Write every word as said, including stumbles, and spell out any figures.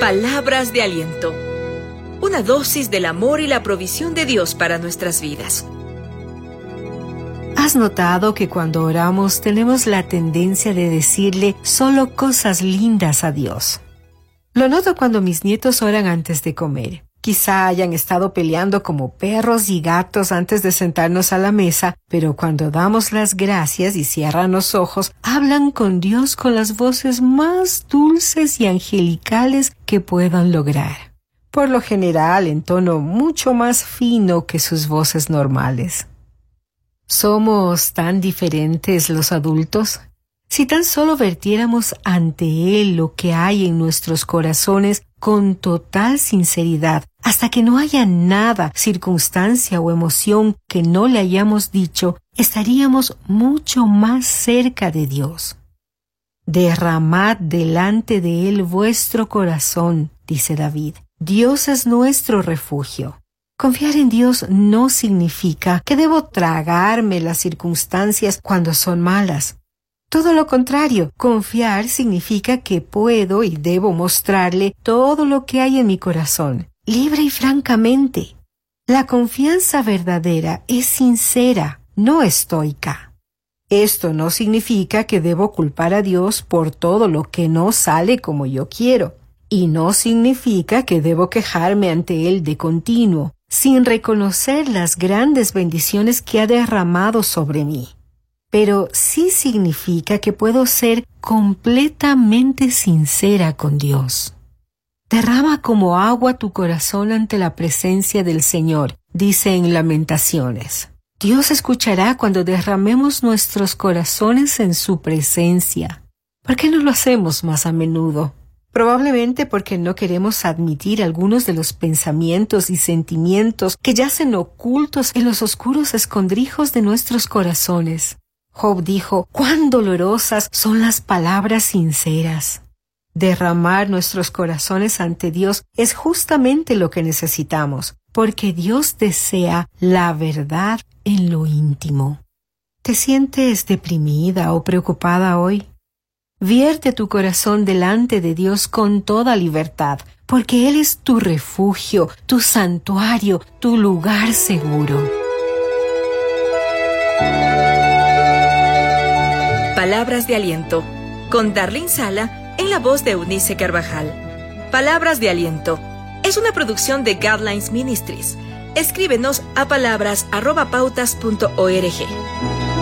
Palabras de aliento. Una dosis del amor y la provisión de Dios para nuestras vidas. ¿Has notado que cuando oramos tenemos la tendencia de decirle solo cosas lindas a Dios? Lo noto cuando mis nietos oran antes de comer. Quizá hayan estado peleando como perros y gatos antes de sentarnos a la mesa, pero cuando damos las gracias y cierran los ojos, hablan con Dios con las voces más dulces y angelicales que puedan lograr. Por lo general, en tono mucho más fino que sus voces normales. ¿Somos tan diferentes los adultos? Si tan solo vertiéramos ante Él lo que hay en nuestros corazones con total sinceridad, hasta que no haya nada, circunstancia o emoción que no le hayamos dicho, estaríamos mucho más cerca de Dios. Derramad delante de Él vuestro corazón, dice David. Dios es nuestro refugio. Confiar en Dios no significa que debo tragarme las circunstancias cuando son malas. Todo lo contrario, confiar significa que puedo y debo mostrarle todo lo que hay en mi corazón, libre y francamente. La confianza verdadera es sincera, no estoica. Esto no significa que debo culpar a Dios por todo lo que no sale como yo quiero, y no significa que debo quejarme ante Él de continuo, sin reconocer las grandes bendiciones que ha derramado sobre mí. Pero sí significa que puedo ser completamente sincera con Dios. Derrama como agua tu corazón ante la presencia del Señor, dice en Lamentaciones. Dios escuchará cuando derramemos nuestros corazones en su presencia. ¿Por qué no lo hacemos más a menudo? Probablemente porque no queremos admitir algunos de los pensamientos y sentimientos que yacen ocultos en los oscuros escondrijos de nuestros corazones. Job dijo, «¡Cuán dolorosas son las palabras sinceras!». Derramar nuestros corazones ante Dios es justamente lo que necesitamos, porque Dios desea la verdad en lo íntimo. ¿Te sientes deprimida o preocupada hoy? Vierte tu corazón delante de Dios con toda libertad, porque Él es tu refugio, tu santuario, tu lugar seguro. Palabras de aliento, con Darlene Sala en la voz de Eunice Carvajal. Palabras de aliento es una producción de Guidelines Ministries. Escríbenos a palabras arroba pautas punto org.